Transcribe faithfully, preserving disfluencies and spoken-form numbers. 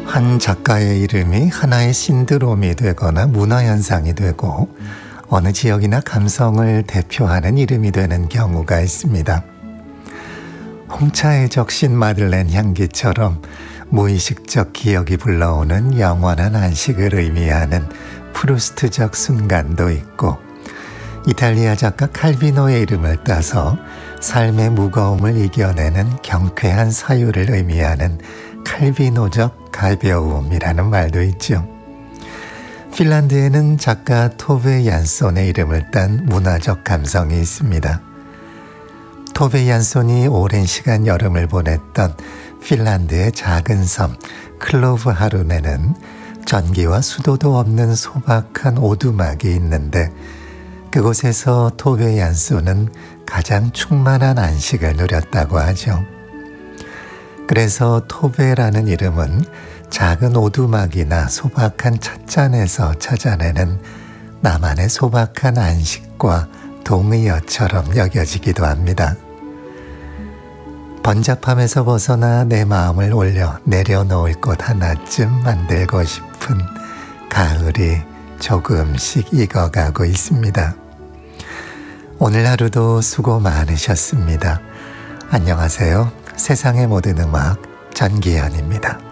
한 작가의 이름이 하나의 신드롬이 되거나 문화현상이 되고 어느 지역이나 감성을 대표하는 이름이 되는 경우가 있습니다. 홍차에 적신 마들렌 향기처럼 무의식적 기억이 불러오는 영원한 안식을 의미하는 프루스트적 순간도 있고, 이탈리아 작가 칼비노의 이름을 따서 삶의 무거움을 이겨내는 경쾌한 사유를 의미하는 칼비노적 가벼움이라는 말도 있죠. 핀란드에는 작가 토베 얀손의 이름을 딴 문화적 감성이 있습니다. 토베 얀손이 오랜 시간 여름을 보냈던 핀란드의 작은 섬 클로브 하룬에는 전기와 수도도 없는 소박한 오두막이 있는데, 그곳에서 토베 얀손은 가장 충만한 안식을 누렸다고 하죠. 그래서 토베라는 이름은 작은 오두막이나 소박한 찻잔에서 찾아내는 나만의 소박한 안식과 동의어처럼 여겨지기도 합니다. 번잡함에서 벗어나 내 마음을 올려 내려놓을 곳 하나쯤 만들고 싶은 가을이 조금씩 익어가고 있습니다. 오늘 하루도 수고 많으셨습니다. 안녕하세요. 세상의 모든 음악 전기현입니다.